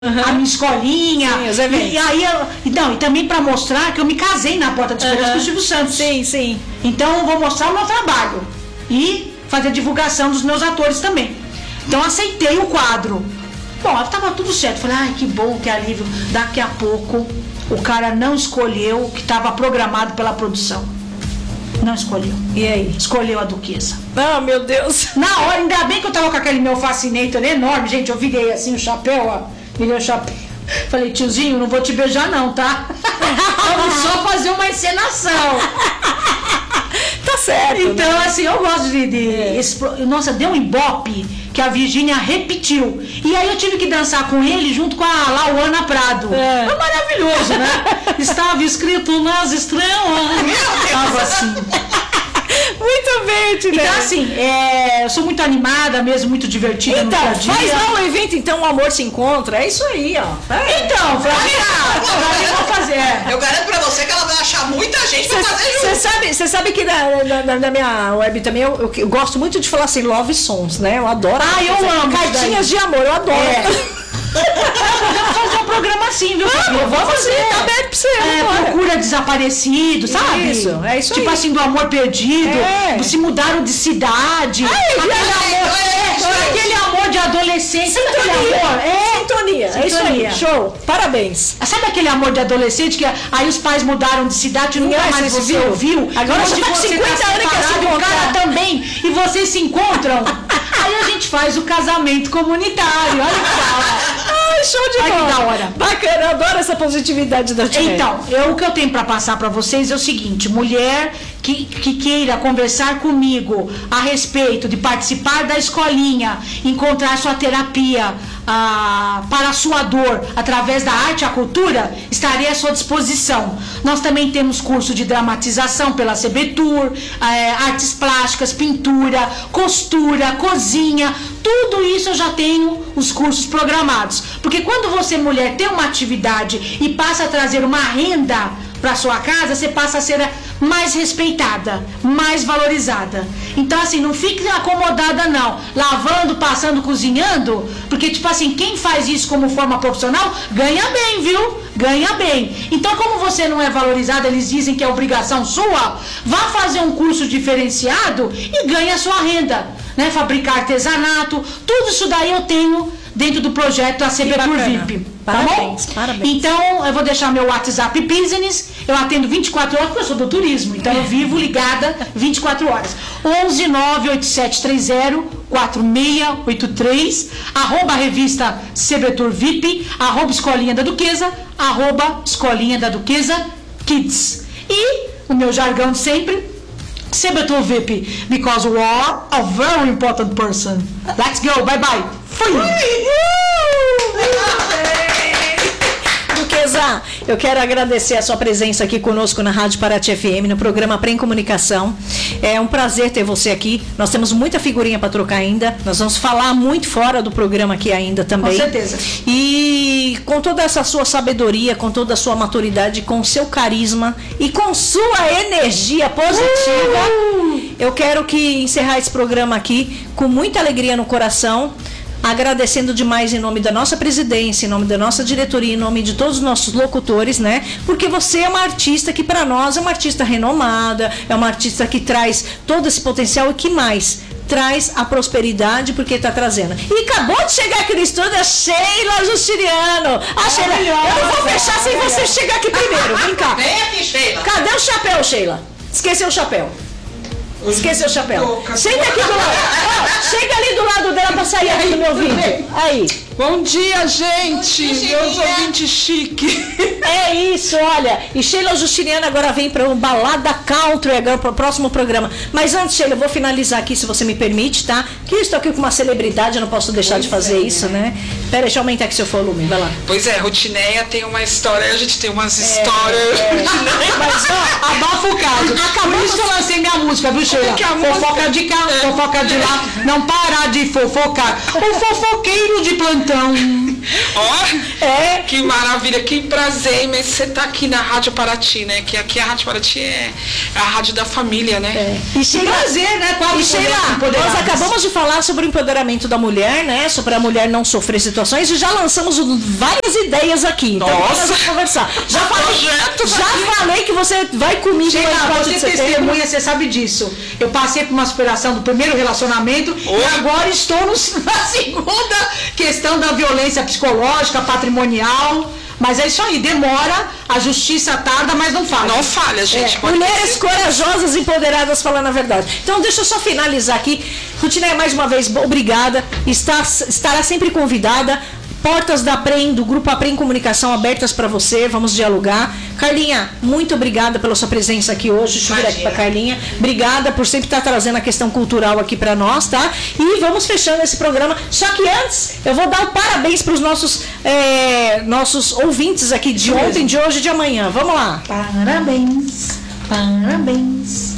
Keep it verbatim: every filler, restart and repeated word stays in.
Uhum. A minha escolinha. Sim, e, e aí eu, não, e também para mostrar que eu me casei na Porta dos Fundos uhum. com o Silvio Santos. Sim, sim. Então eu vou mostrar o meu trabalho e fazer a divulgação dos meus atores também. Então aceitei o quadro. Bom, estava tudo certo. Falei, ai, que bom, que alívio. Daqui a pouco o cara não escolheu o que estava programado pela produção. Não escolheu. E aí? Escolheu a Duquesa. Ah, oh, meu Deus. Na hora, ainda bem que eu tava com aquele meu fascinator enorme, gente. Eu virei assim o chapéu, ó. Virei o chapéu. Falei, tiozinho, não vou te beijar não, tá? Vamos só fazer uma encenação. Tá certo. Então, né? assim, eu gosto de... de é. esse, nossa, deu um ibope que a Virgínia repetiu. E aí eu tive que dançar com ele junto com a Lauana Prado. É. Foi maravilhoso, né? Estava escrito nas estrelas. Estava assim. Muito bem, Tina. Então, assim, é, eu sou muito animada mesmo, muito divertida então, no dia a dia. Faz lá o evento, então, o amor se encontra. É isso aí, ó. É. Então, pra mim, eu vou fazer. Eu garanto pra você que ela vai achar muita gente pra cê, fazer junto. Você sabe, você sabe que na, na, na minha web também, eu, eu, eu gosto muito de falar assim, love songs, né? Eu adoro. Ah, eu amo. Cartinhas de amor, eu adoro. É. Podemos fazer um programa assim, viu? Vamos, vamos fazer, tá aberto pra você. É, procura desaparecido, sabe? Isso, é isso tipo aí. assim, do amor perdido. É. Se mudaram de cidade. Ai, aquele, ai, amor, ai, ai, aquele amor de adolescente. Sintonia. Sabe amor? É. Sintonia. É isso aí. Show. Parabéns. Sabe aquele amor de adolescente que aí os pais mudaram de cidade e nunca Ninguém mais você viu? ouviu? Agora você tá com cinquenta anos que se o cara também. E vocês se encontram. Aí a gente faz o casamento comunitário. Olha que tal. Ai, show de bola. Ai, que da hora. Bacana, eu adoro essa positividade da tia. Então, eu, o que eu tenho para passar para vocês é o seguinte: mulher que, que queira conversar comigo a respeito de participar da escolinha, encontrar sua terapia ah, para a sua dor através da arte e a cultura, estarei à sua disposição. Nós também temos curso de dramatização pela Sebetur, eh, artes plásticas, pintura, costura, cozinha, tudo isso eu já tenho os cursos programados. Porque quando você, mulher, tem uma atividade e passa a trazer uma renda para sua casa, você passa a ser mais respeitada, mais valorizada. Então, assim, não fique acomodada, não. Lavando, passando, cozinhando, porque, tipo assim, quem faz isso como forma profissional, ganha bem, viu? Ganha bem. Então, como você não é valorizada, eles dizem que é obrigação sua, vá fazer um curso diferenciado e ganhe a sua renda, né? Fabricar artesanato, tudo isso daí eu tenho dentro do projeto da Sebetur V I P. Parabéns, tá bom? parabéns. Então, eu vou deixar meu WhatsApp Business. Eu atendo vinte e quatro horas, porque eu sou do turismo. Então, eu vivo ligada vinte e quatro horas. onze nove oito sete três zero quatro seis oito três, arroba revista Sebetur V I P, arroba Escolinha da Duquesa, arroba Escolinha da Duquesa Kids. E o meu jargão de sempre, Sebetur V I P, because you are a very important person. Let's go, bye bye. Fui! Duquesa, eu quero agradecer a sua presença aqui conosco na Rádio Paraty F M, no programa Prem Comunicação. É um prazer ter você aqui. Nós temos muita figurinha para trocar ainda. Nós vamos falar muito fora do programa aqui ainda também. Com certeza. E com toda essa sua sabedoria, com toda a sua maturidade, com o seu carisma e com sua energia positiva, uh! eu quero que encerrar esse programa aqui com muita alegria no coração. Agradecendo demais em nome da nossa presidência, em nome da nossa diretoria, em nome de todos os nossos locutores, né? Porque você é uma artista que para nós é uma artista renomada, é uma artista que traz todo esse potencial e que mais traz a prosperidade, porque está trazendo. E acabou de chegar aqui no estúdio a Sheila Justiniano. A Sheila, eu não vou fechar sem você chegar aqui primeiro. Vem cá. Vem aqui, Sheila. Cadê o chapéu, Sheila? Esqueceu o chapéu. Esqueceu o chapéu. Senta aqui do lado. Oh, chega ali do lado dela pra sair aqui do meu vídeo. Aí. Bom dia, gente. Meus ouvintes chique. É isso, olha. E Sheila Justiniana agora vem para um Balada Country agora para o próximo programa. Mas antes, Sheila, eu vou finalizar aqui, se você me permite, tá? Que eu estou aqui com uma celebridade, eu não posso deixar pois de fazer é, isso, né? Pera, deixa eu aumentar aqui seu volume, vai lá. Pois é, Rutineia tem uma história, a gente tem umas é, histórias. É. Mas, ó, abafa o caso. Acabou Por isso que eu lancei minha música, viu, Sheila? Fofoca de cá, é. fofoca de lá, não parar de fofocar. O fofoqueiro de plantão. Ó, É. que maravilha, que prazer imenso você tá aqui na Rádio Paraty, né? Que aqui a Rádio Paraty é a rádio da família, né? É. E Sheila, prazer, né? Quatro e Sheila, empoderadas. nós acabamos de falar sobre o empoderamento da mulher, né? Sobre a mulher não sofrer situações e já lançamos várias ideias aqui. Então Nossa. nós vamos conversar. Já falei, Projetos já aqui. falei que você vai comigo Sheila, lá em quatro você de setembro. testemunha, você sabe disso. Eu passei por uma superação do primeiro relacionamento Oi. e agora estou no- na segunda questão da violência psicológica, patrimonial. Mas é isso aí, demora, a justiça tarda, mas não falha. Não falha, gente. É, Pode mulheres ter- corajosas, empoderadas, falando a verdade. Então, deixa eu só finalizar aqui. Rutineia, mais uma vez, obrigada. Está, estará sempre convidada. Portas da Prem, do Grupo Aprem Comunicação, abertas para você. Vamos dialogar. Carlinha, muito obrigada pela sua presença aqui hoje. Deixa eu vir aqui para Carlinha. Obrigada por sempre estar trazendo a questão cultural aqui para nós, tá? E vamos fechando esse programa. Só que antes, eu vou dar o parabéns para os nossos, é, nossos ouvintes aqui de ontem, de hoje e de amanhã. Vamos lá. Parabéns, parabéns.